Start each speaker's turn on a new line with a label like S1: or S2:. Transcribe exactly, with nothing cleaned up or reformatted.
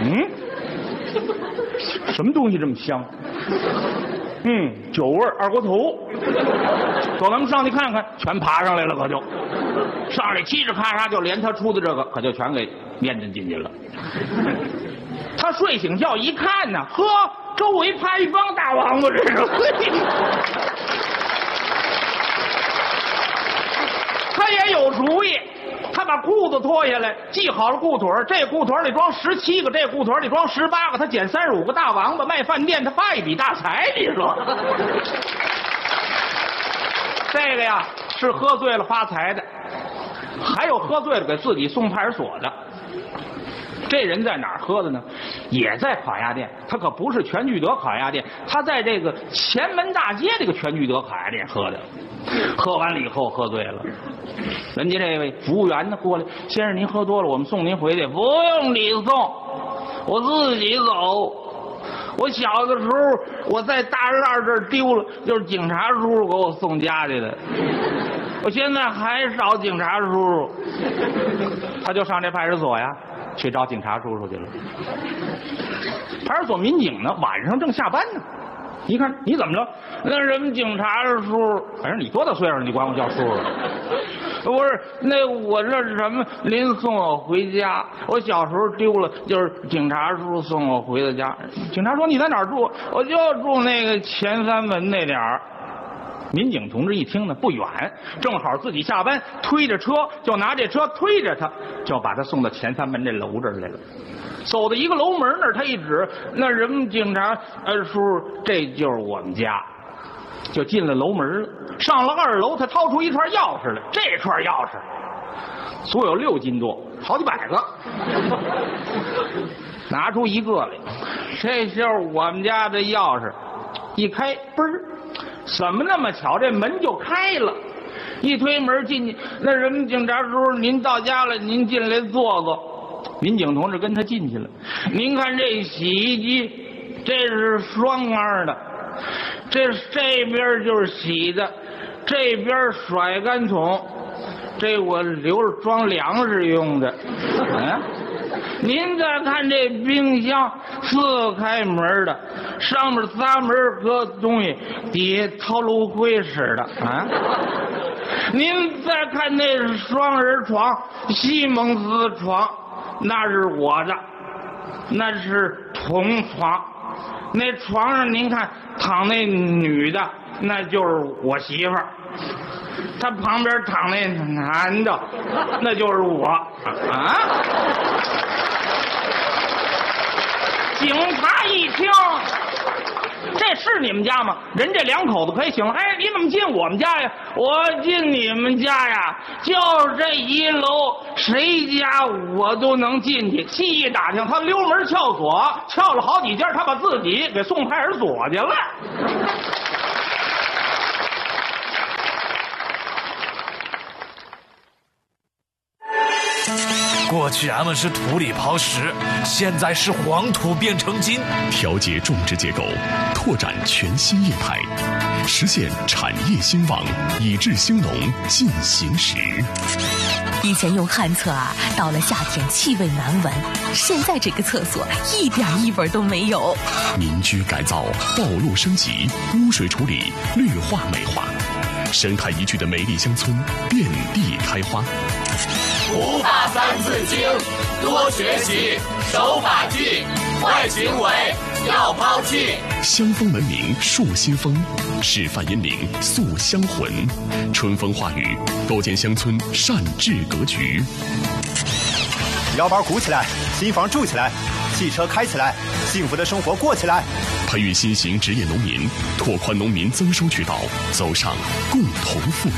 S1: 嗯，什么东西这么香？嗯，酒味二锅头。说咱们上去看看，全爬上来了，可就上来嘁哧咔嚓，就连他出的这个，可就全给念进进去了。他睡醒觉一看呢，呵，周围趴一帮大王八，这是。他也有主意，他把裤子脱下来，系好了裤腿，这裤腿里装十七个，这裤腿里装十八个，他捡三十五个大王八，卖饭店，他发一笔大财，你说？这个呀，是喝醉了发财的，还有喝醉了给自己送派出所的。这人在哪儿喝的呢？也在烤鸭店，他可不是全聚德烤鸭店，他在这个前门大街这个全聚德烤鸭店喝的。喝完了以后喝醉了，人家这位服务员呢过来，先生您喝多了，我们送您回去。不用你送，我自己走。我小的时候我在大栅这儿丢了，就是警察叔叔给我送家去的。我现在还找警察叔叔，他就上这派出所呀，去找警察叔叔去了。派出所民警呢，晚上正下班呢。一看你怎么了？那什么警察叔，反正你多大岁数，你管我叫叔叔？不是，那我这是什么？您送我回家，我小时候丢了，就是警察叔送我回的家。警察说你在哪儿住？我就住那个前三门那点儿。民警同志一听呢，不远，正好自己下班，推着车就拿这车推着他，就把他送到前三门这楼这儿来了。走到一个楼门那儿，他一指，那人们警察，呃，叔，这就是我们家，就进了楼门了。上了二楼，他掏出一串钥匙来，这串钥匙足有六斤多，好几百个。拿出一个来，这就是我们家的钥匙。一开，嘣儿，怎么那么巧，这门就开了。一推门进去，那人们警察叔，您到家了，您进来坐坐。民警同志跟他进去了。您看这洗衣机，这是双缸的，这这边就是洗的，这边甩干桶，这我留着装粮食用的。嗯，您再看这冰箱，四开门的，上面仨门搁东西，底下掏炉灰似的啊。您再看那双人床，西蒙斯床。那是我的，那是同床，那床上您看躺那女的，那就是我媳妇儿，她旁边躺那男的，那就是我啊！警察一听，这是你们家吗？人这两口子可以行了。哎，你怎么进我们家呀？我进你们家呀，就这一楼，谁家我都能进去。细一打听，他溜门撬锁，撬了好几家，他把自己给送派出所去了。
S2: 过去俺们是土里刨食，现在是黄土变成金。
S3: 调节种植结构，拓展全新业态，实现产业兴旺，以治兴农进行时。
S4: 以前用旱厕啊，到了夏天气味难闻，现在这个厕所一点异味都没有。
S3: 民居改造，道路升级，污水处理，绿化美化，生态宜居的美丽乡村遍地开花。
S5: 五大三字经，多学习，守法纪，坏行为要抛弃。
S3: 乡风文明树新风，示范引领塑乡魂，春风化雨，构建乡村善治格局。
S6: 腰包鼓起来，新房住起来，汽车开起来，幸福的生活过起来。
S3: 培育新型职业农民，拓宽农民增收渠道，走上共同富裕。